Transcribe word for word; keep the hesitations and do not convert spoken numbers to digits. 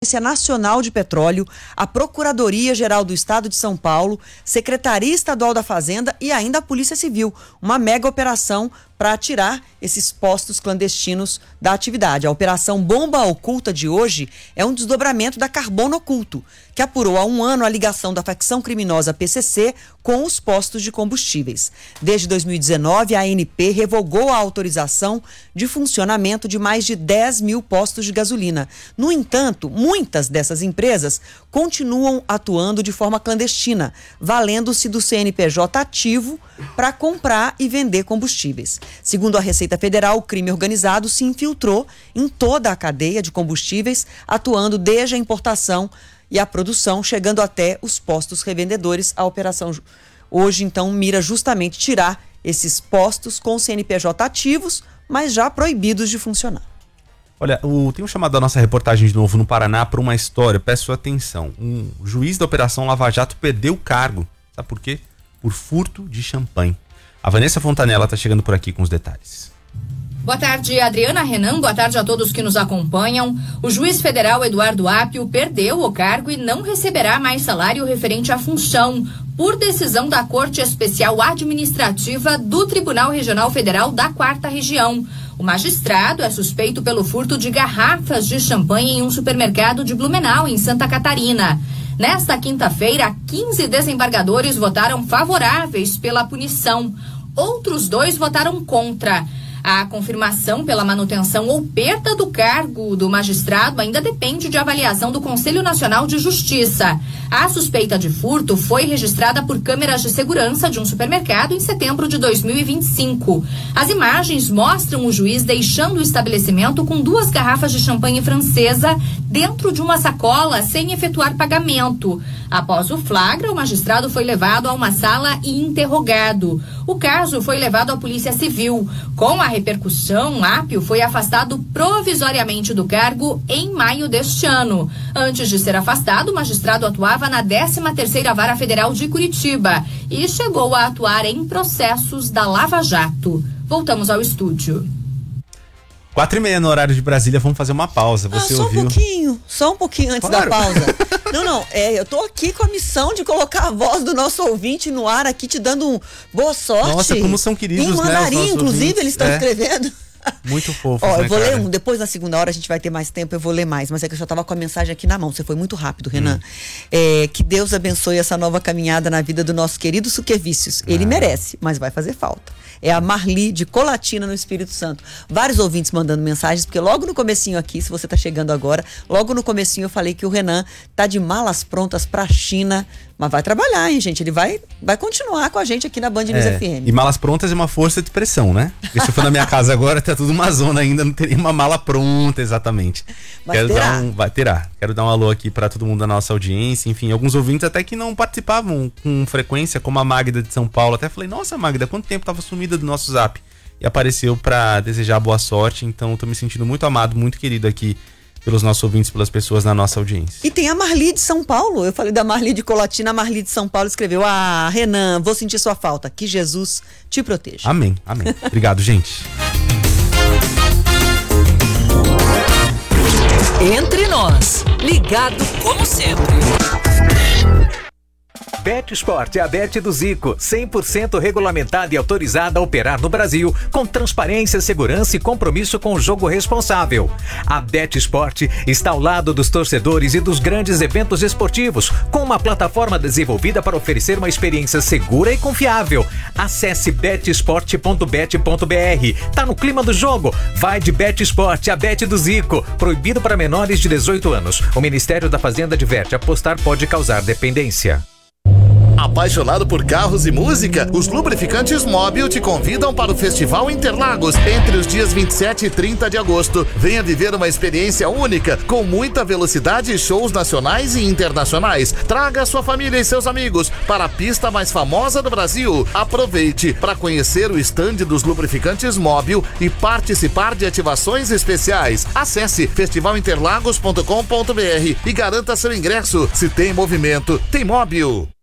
Agência Nacional de Petróleo, a Procuradoria-Geral do Estado de São Paulo, Secretaria Estadual da Fazenda e ainda a Polícia Civil. Uma mega operação para tirar esses postos clandestinos da atividade. A Operação Bomba Oculta de hoje é um desdobramento da Carbono Oculto, que apurou há um ano a ligação da facção criminosa P C C com os postos de combustíveis. Desde dois mil e dezenove, a A N P revogou a autorização de funcionamento de mais de dez mil postos de gasolina. No entanto, muitas dessas empresas continuam atuando de forma clandestina, valendo-se do C N P J ativo para comprar e vender combustíveis. Segundo a Receita Federal, o crime organizado se infiltrou em toda a cadeia de combustíveis, atuando desde a importação e a produção, chegando até os postos revendedores. A operação hoje, então, mira justamente tirar esses postos com C N P J ativos, mas já proibidos de funcionar. Olha, o, tem um chamado da nossa reportagem de novo no Paraná para uma história, peço sua atenção. Um juiz da Operação Lava Jato perdeu o cargo. Sabe por quê? Por furto de champanhe. A Vanessa Fontanella está chegando por aqui com os detalhes. Boa tarde, Adriana, Renan, boa tarde a todos que nos acompanham. O juiz federal Eduardo Apio perdeu o cargo e não receberá mais salário referente à função, por decisão da Corte Especial Administrativa do Tribunal Regional Federal da Quarta Região. O magistrado é suspeito pelo furto de garrafas de champanhe em um supermercado de Blumenau, em Santa Catarina. Nesta quinta-feira, quinze desembargadores votaram favoráveis pela punição. Outros dois votaram contra. A confirmação pela manutenção ou perda do cargo do magistrado ainda depende de avaliação do Conselho Nacional de Justiça. A suspeita de furto foi registrada por câmeras de segurança de um supermercado em setembro de dois mil e vinte e cinco. As imagens mostram o juiz deixando o estabelecimento com duas garrafas de champanhe francesa dentro de uma sacola sem efetuar pagamento. Após o flagra, o magistrado foi levado a uma sala e interrogado. O caso foi levado à Polícia Civil. Com a repercussão, Apio foi afastado provisoriamente do cargo em maio deste ano. Antes de ser afastado, o magistrado atuava na décima terceira Vara Federal de Curitiba e chegou a atuar em processos da Lava Jato. Voltamos ao estúdio. Quatro e meia no horário de Brasília, vamos fazer uma pausa. Você ah, só ouviu? um pouquinho, só um pouquinho antes claro. da pausa. Não, não, é, eu tô aqui com a missão de colocar a voz do nosso ouvinte no ar aqui, te dando um boa sorte. Nossa, como são queridos, em mandarim, né, inclusive, ouvintes. Eles estão é. escrevendo. Muito fofo. Ó, né, eu vou cara? ler um, depois na segunda hora a gente vai ter mais tempo, eu vou ler mais, mas é que eu só tava com a mensagem aqui na mão, você foi muito rápido, Renan. Hum. É, que Deus abençoe essa nova caminhada na vida do nosso querido Suquevicius. Ele ah. merece, mas vai fazer falta. É a Marli de Colatina, no Espírito Santo. Vários ouvintes mandando mensagens, porque logo no comecinho aqui, se você tá chegando agora, logo no comecinho eu falei que o Renan tá de malas prontas pra China, mas vai trabalhar, hein, gente? Ele vai, vai continuar com a gente aqui na Band News é, F M. E malas prontas é uma força de pressão, né? Porque se eu for na minha casa agora, tá tudo uma zona ainda, não teria uma mala pronta exatamente. Mas Quero terá. dar um, vai terá. Quero dar um alô aqui pra todo mundo da nossa audiência, enfim, alguns ouvintes até que não participavam com frequência, como a Magda de São Paulo. Até falei, nossa, Magda, quanto tempo tava sumida do nosso zap? E apareceu pra desejar boa sorte, então tô me sentindo muito amado, muito querido aqui pelos nossos ouvintes, pelas pessoas na nossa audiência. E tem a Marli de São Paulo, eu falei da Marli de Colatina, a Marli de São Paulo escreveu: ah, Renan, vou sentir sua falta, que Jesus te proteja. Amém, amém. Obrigado, gente. Entre nós, ligado como sempre. BetSport é a Bet do Zico, cem por cento regulamentada e autorizada a operar no Brasil, com transparência, segurança e compromisso com o jogo responsável. A BetSport está ao lado dos torcedores e dos grandes eventos esportivos, com uma plataforma desenvolvida para oferecer uma experiência segura e confiável. Acesse bet sport ponto bet ponto b r. Tá no clima do jogo? Vai de BetSport, a Bet do Zico. Proibido para menores de dezoito anos. O Ministério da Fazenda adverte: apostar pode causar dependência. Apaixonado por carros e música? Os Lubrificantes Móbil te convidam para o Festival Interlagos entre os dias vinte e sete e trinta de agosto. Venha viver uma experiência única, com muita velocidade e shows nacionais e internacionais. Traga sua família e seus amigos para a pista mais famosa do Brasil. Aproveite para conhecer o estande dos Lubrificantes Móbil e participar de ativações especiais. Acesse festival interlagos ponto com ponto b r e garanta seu ingresso. Se tem movimento, tem Móbil.